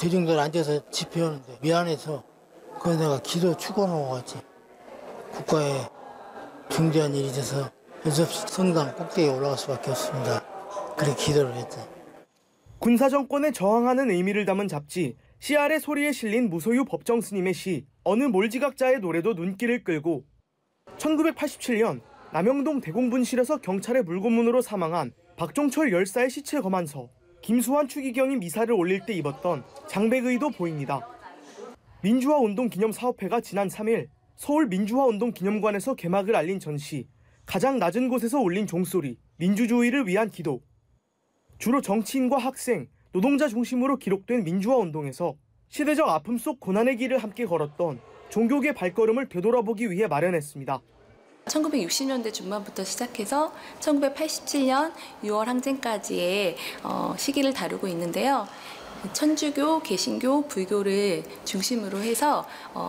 대중들 앉아서 집회하는데 미안해서 그래서 내가 기도 축원하고 갔지. 국가에 중대한 일이 돼서 연습 성당 꼭대기에 올라갈 수밖에 없습니다. 그렇게 기도를 했죠. 군사정권에 저항하는 의미를 담은 잡지 CR의 소리에 실린 무소유 법정 스님의 시 어느 몰지각자의 노래도 눈길을 끌고 1987년 남영동 대공분실에서 경찰의 물고문으로 사망한 박종철 열사의 시체 검안서 김수환 추기경이 미사를 올릴 때 입었던 장백의도 보입니다. 민주화운동기념사업회가 지난 3일 서울 민주화운동기념관에서 개막을 알린 전시 가장 낮은 곳에서 울린 종소리 민주주의를 위한 기도. 주로 정치인과 학생, 노동자 중심으로 기록된 민주화운동에서 시대적 아픔 속 고난의 길을 함께 걸었던 종교계 발걸음을 되돌아보기 위해 마련했습니다. 1960년대 중반부터 시작해서 1987년 6월 항쟁까지의 시기를 다루고 있는데요. 천주교, 개신교, 불교를 중심으로 해서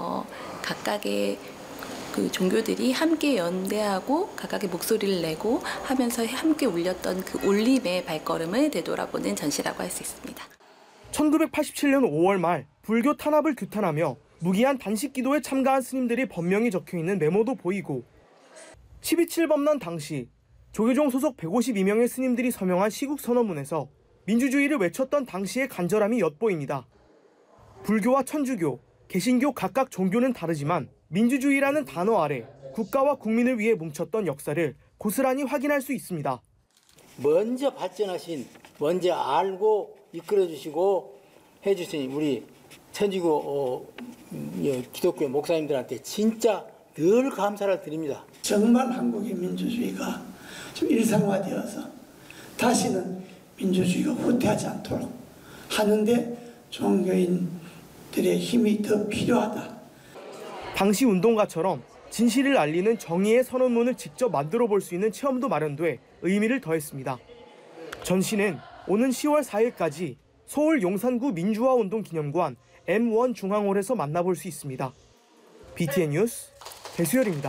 각각의 그 종교들이 함께 연대하고 각각의 목소리를 내고 하면서 함께 울렸던 그 울림의 발걸음을 되돌아보는 전시라고 할 수 있습니다. 1987년 5월 말 불교 탄압을 규탄하며 무기한 단식 기도에 참가한 스님들이 법명이 적혀있는 메모도 보이고 12.7 범란 당시 조계종 소속 152명의 스님들이 서명한 시국선언문에서 민주주의를 외쳤던 당시의 간절함이 엿보입니다. 불교와 천주교, 개신교 각각 종교는 다르지만 민주주의라는 단어 아래 국가와 국민을 위해 뭉쳤던 역사를 고스란히 확인할 수 있습니다. 먼저 발전하신, 먼저 알고 이끌어주시고 해주신 우리 천주교 기독교 목사님들한테 진짜 늘 감사를 드립니다. 정말 한국의 민주주의가 좀 일상화되어서 다시는 민주주의가 후퇴하지 않도록 하는데 종교인들의 힘이 더 필요하다. 당시 운동가처럼 진실을 알리는 정의의 선언문을 직접 만들어 볼 수 있는 체험도 마련돼 의미를 더했습니다. 전시는 오는 10월 4일까지 서울 용산구 민주화운동기념관 M1 중앙홀에서 만나볼 수 있습니다. BTN 뉴스 배수열입니다.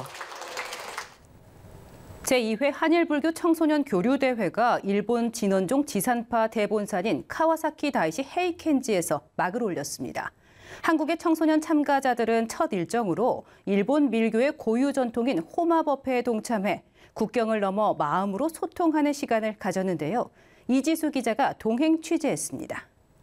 제2회 한일불교 청소년 교류대회가 일본 진원종 지산파 대본산인 카와사키 다이시 헤이켄지에서 막을 올렸습니다. 한국의 청소년 참가자들은 첫 일정으로 일본 밀교의 고유 전통인 호마법회에 동참해 국경을 넘어 마음으로 소통하는 시간을 가졌는데요. 이지수 기자가 동행 취재했습니다.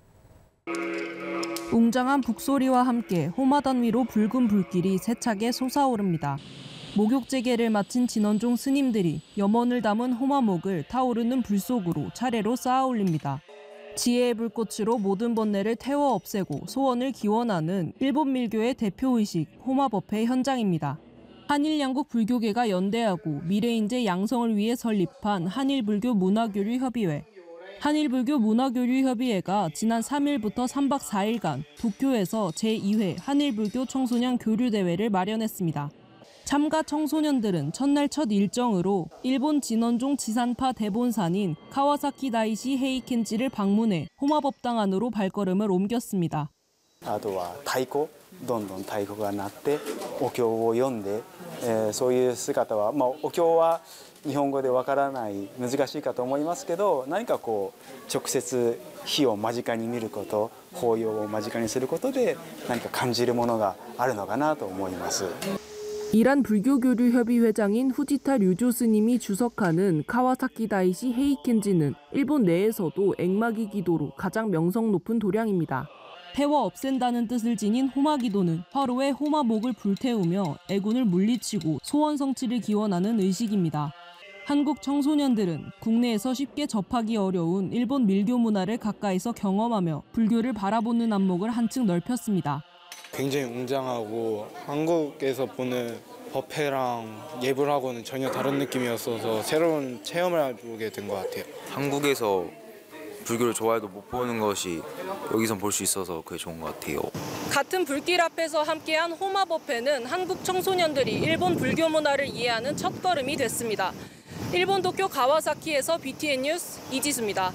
웅장한 북소리와 함께 호마단 위로 붉은 불길이 세차게 솟아오릅니다. 목욕 재개를 마친 진원종 스님들이 염원을 담은 호마목을 타오르는 불 속으로 차례로 쌓아 올립니다. 지혜의 불꽃으로 모든 번뇌를 태워 없애고 소원을 기원하는 일본 밀교의 대표의식 호마법회 현장입니다. 한일 양국 불교계가 연대하고 미래인재 양성을 위해 설립한 한일불교 문화교류협의회. 한일불교 문화교류협의회가 지난 3일부터 3박 4일간 도쿄에서 제2회 한일불교 청소년 교류대회를 마련했습니다. 참가 청소년들은 첫날 첫 일정으로 일본 진원종 지산파 대본산인 카와사키 다이시 헤이켄지를 방문해 호마법당 안으로 발걸음을 옮겼습니다. あとは太鼓どんどん太鼓が鳴ってお経を読んで、そういう姿は、お経は日本語でわからない難しいかと思いますけど、何かこう直接火を間近に見ること、法要を間近にすることで何か感じるものがあるのかなと思います。 이란 불교교류협의 회장인 후지타 류조 스님이 주석하는 카와사키 다이시 헤이켄지는 일본 내에서도 앵마기 기도로 가장 명성 높은 도량입니다. 태워 없앤다는 뜻을 지닌 호마기도는 화로에 호마목을 불태우며 애군을 물리치고 소원 성취를 기원하는 의식입니다. 한국 청소년들은 국내에서 쉽게 접하기 어려운 일본 밀교 문화를 가까이서 경험하며 불교를 바라보는 안목을 한층 넓혔습니다. 굉장히 웅장하고 한국에서 보는 법회랑 예불하고는 전혀 다른 느낌이었어서 새로운 체험을 해보게 된 것 같아요. 한국에서 불교를 좋아해도 못 보는 것이 여기서 볼 수 있어서 그게 좋은 것 같아요. 같은 불길 앞에서 함께한 호마법회는 한국 청소년들이 일본 불교 문화를 이해하는 첫걸음이 됐습니다. 일본 도쿄 가와사키에서 BTN 뉴스 이지수입니다.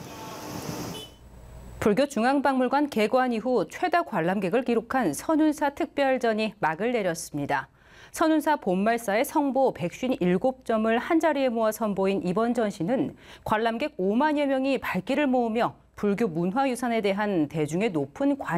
불교 중앙박물관 개관 이후 최다 관람객을 기록한 선운사 특별전이 막을 내렸습니다. 선운사 본말사의 성보 157점을 한자리에 모아 선보인 이번 전시는 관람객 5만여 명이 발길을 모으며 불교 문화유산에 대한 대중의 높은 관심을